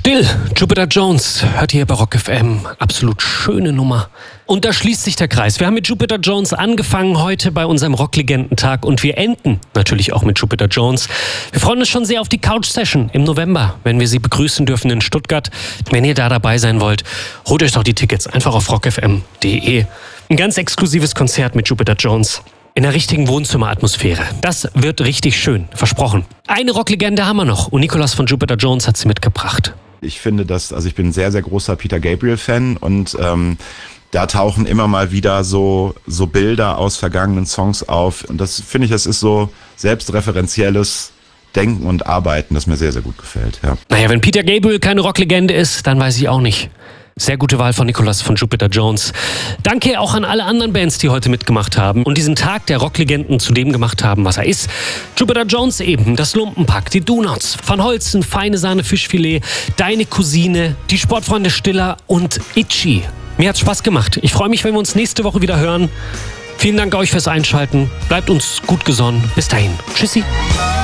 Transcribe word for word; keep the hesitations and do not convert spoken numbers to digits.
Still, Jupiter Jones, hört ihr bei Rock F M. Absolut schöne Nummer. Und da schließt sich der Kreis. Wir haben mit Jupiter Jones angefangen heute bei unserem Rocklegendentag und wir enden natürlich auch mit Jupiter Jones. Wir freuen uns schon sehr auf die Couch-Session im November, wenn wir sie begrüßen dürfen in Stuttgart. Wenn ihr da dabei sein wollt, holt euch doch die Tickets einfach auf rock f m punkt d e. Ein ganz exklusives Konzert mit Jupiter Jones. In der richtigen Wohnzimmeratmosphäre. Das wird richtig schön, versprochen. Eine Rocklegende haben wir noch und Nicolas von Jupiter Jones hat sie mitgebracht. Ich finde das, also ich bin ein sehr, sehr großer Peter Gabriel-Fan und ähm, da tauchen immer mal wieder so, so Bilder aus vergangenen Songs auf. Und das finde ich, das ist so selbstreferenzielles Denken und Arbeiten, das mir sehr, sehr gut gefällt. Ja. Naja, wenn Peter Gabriel keine Rocklegende ist, dann weiß ich auch nicht. Sehr gute Wahl von Nicolas von Jupiter Jones. Danke auch an alle anderen Bands, die heute mitgemacht haben und diesen Tag der Rocklegenden zu dem gemacht haben, was er ist. Jupiter Jones eben, das Lumpenpack, die Do-Nots, Van Holzen, Feine Sahne Fischfilet, Deine Cousine, die Sportfreunde Stiller und Itchy. Mir hat's Spaß gemacht. Ich freue mich, wenn wir uns nächste Woche wieder hören. Vielen Dank euch fürs Einschalten. Bleibt uns gut gesonnen. Bis dahin. Tschüssi.